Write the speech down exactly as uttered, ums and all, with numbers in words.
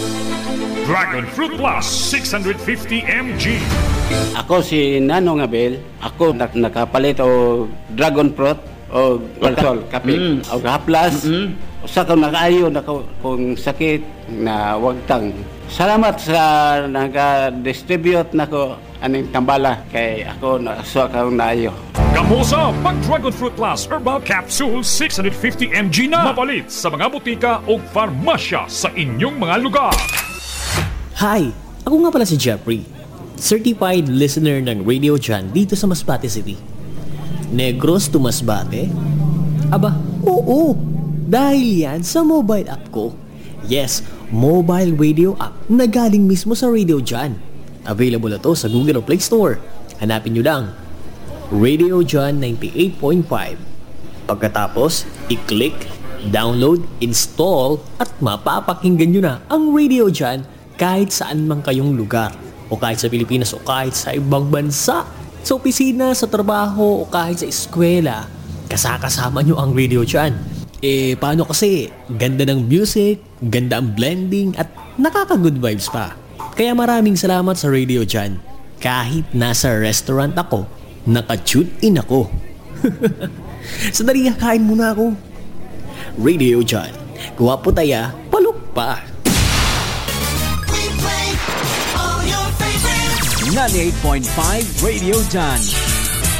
Dragon Fruit Plus six hundred fifty milligrams. Ako si Nanong Abel. Ako nak nakapalit o Dragon Fruit o Walsol, kape. Mm. O Haplas. Mm-hmm. Usa ka nakaayo na kung sakit na wagtang. Salamat sa nag-distribute nako aning tambala kay ako nakasuwa ka naayo. Gamosa pag Dragon Fruit Plus Herbal Capsule six hundred fifty milligrams na mapalit sa mga butika o farmasya sa inyong mga lugar. Hi! Ako nga pala si Jeffrey, certified listener ng Radio John dito sa Masbate City. Negros to Masbate? Aba, oo! Dahil yan sa mobile app ko. Yes, mobile radio app na galing mismo sa Radio John. Available na to sa Google o Play Store. Hanapin nyo lang, Radio John ninety-eight point five. Pagkatapos, i-click, download, install, at mapapakinggan nyo na ang Radio John kahit saan man kayong lugar. O kahit sa Pilipinas o kahit sa ibang bansa. Sa opisina, sa trabaho, o kahit sa eskwela. Kasakasama nyo ang Radio John. Eh, paano kasi? Ganda ng music, ganda ang blending, at nakaka-good vibes pa. Kaya maraming salamat sa Radio John. Kahit nasa restaurant ako, naka-tune in ako. Sandali, kain muna ako. Radio John. Guwapo taya, palok pa. ninety-eight point five Radio John.